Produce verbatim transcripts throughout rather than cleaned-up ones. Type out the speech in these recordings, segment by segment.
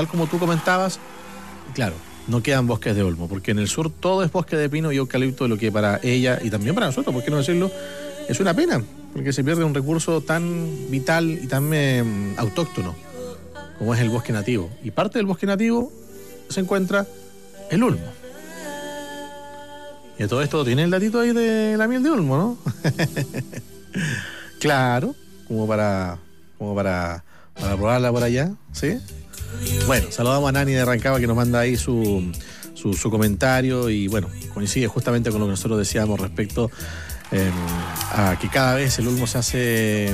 tal como tú comentabas, claro, no quedan bosques de olmo, porque en el sur todo es bosque de pino y eucalipto, lo que para ella y también para nosotros, ¿por qué no decirlo? Es una pena, porque se pierde un recurso tan vital y tan eh, autóctono como es el bosque nativo. Y parte del bosque nativo se encuentra el olmo. Y a todo esto tiene el datito ahí de la miel de olmo, ¿no? Claro, como para, como para, para probarla por allá, ¿sí? Bueno, saludamos a Nani de Rancagua que nos manda ahí su, su, su comentario y bueno, coincide justamente con lo que nosotros decíamos respecto eh, a que cada vez el olmo se hace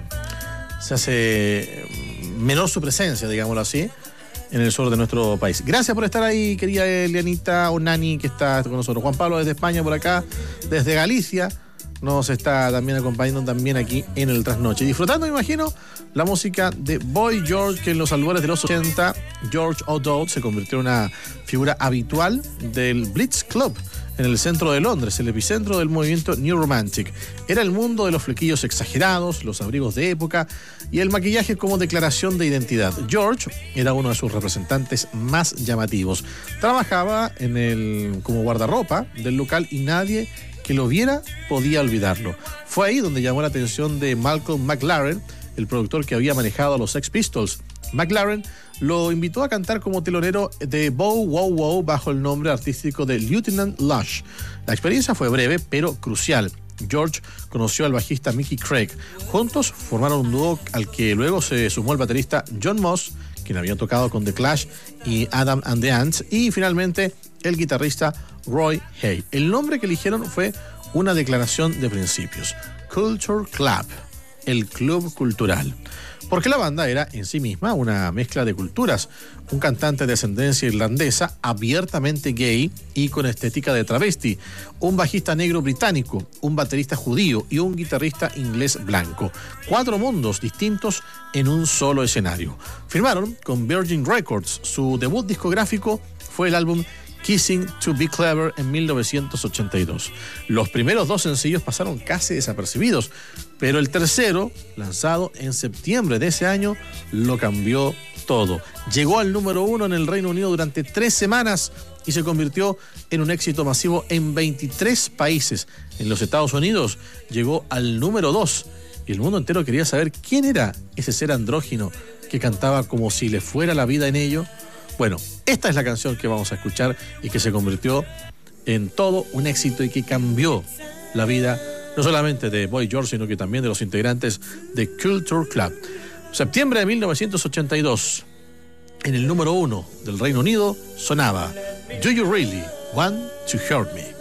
se hace menor su presencia, digámoslo así, en el sur de nuestro país. Gracias por estar ahí, querida Elianita o Nani, que está con nosotros. Juan Pablo desde España por acá, desde Galicia, nos está también acompañando también aquí en el Trasnoche. Disfrutando, me imagino, la música de Boy George, que en los albores de los ochenta, George O'Dowd se convirtió en una figura habitual del Blitz Club en el centro de Londres, el epicentro del movimiento New Romantic. Era el mundo de los flequillos exagerados, los abrigos de época y el maquillaje como declaración de identidad. George era uno de sus representantes más llamativos. Trabajaba en el, como guardarropa del local y nadie que lo viera podía olvidarlo. Fue ahí donde llamó la atención de Malcolm McLaren, el productor que había manejado a los Sex Pistols. McLaren lo invitó a cantar como telonero de Bow Wow Wow bajo el nombre artístico de Lieutenant Lush. La experiencia fue breve, pero crucial. George conoció al bajista Mickey Craig. Juntos formaron un dúo al que luego se sumó el baterista John Moss, quien había tocado con The Clash y Adam and the Ants, y finalmente el guitarrista Roy Hay. El nombre que eligieron fue una declaración de principios: Culture Club, el club cultural. Porque la banda era en sí misma una mezcla de culturas. Un cantante de ascendencia irlandesa, abiertamente gay y con estética de travesti. Un bajista negro británico, un baterista judío y un guitarrista inglés blanco. Cuatro mundos distintos en un solo escenario. Firmaron con Virgin Records. Su debut discográfico fue el álbum Kissing to Be Clever en mil novecientos ochenta y dos. Los primeros dos sencillos pasaron casi desapercibidos, pero el tercero, lanzado en septiembre de ese año, lo cambió todo. Llegó al número uno en el Reino Unido durante tres semanas y se convirtió en un éxito masivo en veintitrés países. En los Estados Unidos llegó al número dos y el mundo entero quería saber quién era ese ser andrógino que cantaba como si le fuera la vida en ello. Bueno, esta es la canción que vamos a escuchar y que se convirtió en todo un éxito y que cambió la vida no solamente de Boy George, sino que también de los integrantes de Culture Club. Septiembre de mil novecientos ochenta y dos, en el número uno del Reino Unido, sonaba Do You Really Want to Hurt Me?